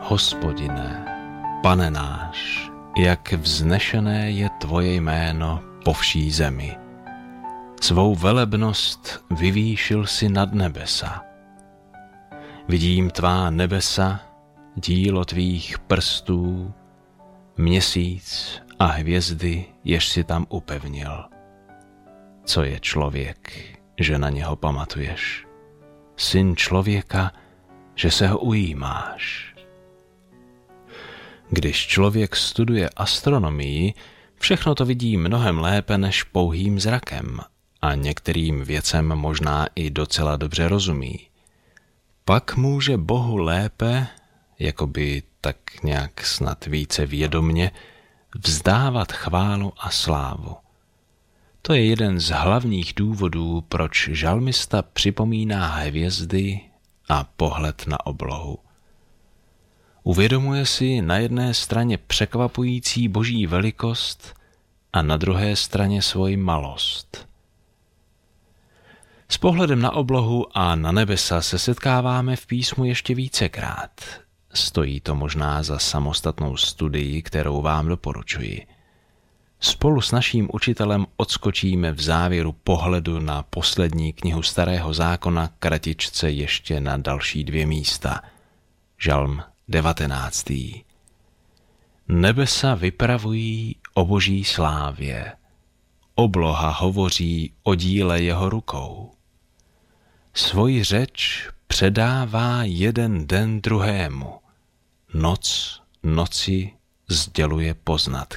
Hospodine, Pane náš, jak vznešené je tvoje jméno po vší zemi. Svou velebnost vyvýšil si nad nebesa. Vidím tvá nebesa, dílo tvých prstů, měsíc a hvězdy, jež si tam upevnil. Co je člověk, že na něho pamatuješ? Syn člověka, že se ho ujímáš. Když člověk studuje astronomii, všechno to vidí mnohem lépe než pouhým zrakem a některým věcem možná i docela dobře rozumí. Pak může Bohu lépe, jakoby tak nějak snad více vědomně, vzdávat chválu a slávu. To je jeden z hlavních důvodů, proč žalmista připomíná hvězdy a pohled na oblohu. Uvědomuje si na jedné straně překvapující boží velikost a na druhé straně svoji malost. S pohledem na oblohu a na nebesa se setkáváme v písmu ještě vícekrát. Stojí to možná za samostatnou studii, kterou vám doporučuji. Spolu s naším učitelem odskočíme v závěru pohledu na poslední knihu Starého zákona kratičce ještě na další 2 místa. Žalm 19. Nebesa vypravují o boží slávě. Obloha hovoří o díle jeho rukou. Svoji řeč předává jeden den druhému. Noc noci sděluje poznatky.